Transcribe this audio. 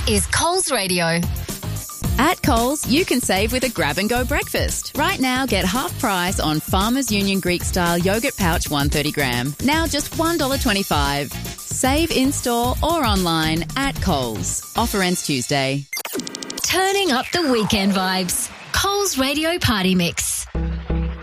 is Coles Radio. At Coles, you can save with a grab-and-go breakfast. Right now, get half price on Farmers Union Greek-style yogurt pouch 130 gram. Now just $1.25. Save in-store or online at Coles. Offer ends Tuesday. Turning up the weekend vibes. Coles Radio Party Mix.